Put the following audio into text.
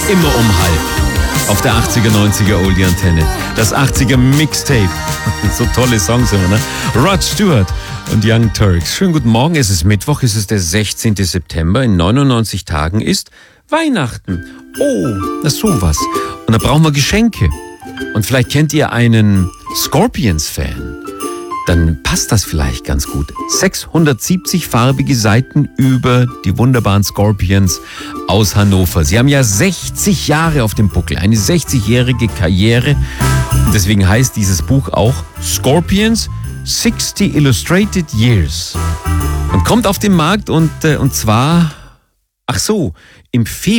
Immer um halb. Auf der 80er, 90er Oldie Antenne. Das 80er Mixtape. So tolle Songs immer, ne? Rod Stewart und Young Turks. Schönen guten Morgen. Es ist Mittwoch, es ist der 16. September. In 99 Tagen ist Weihnachten. Oh, na sowas. Und da brauchen wir Geschenke. Und vielleicht kennt ihr einen Scorpions-Fan. Dann passt das vielleicht ganz gut. 670 farbige Seiten über die wunderbaren Scorpions aus Hannover. Sie haben ja 60 Jahre auf dem Buckel, eine 60-jährige Karriere. Und deswegen heißt dieses Buch auch Scorpions 60 Illustrated Years. Und kommt auf den Markt und zwar, im Februar.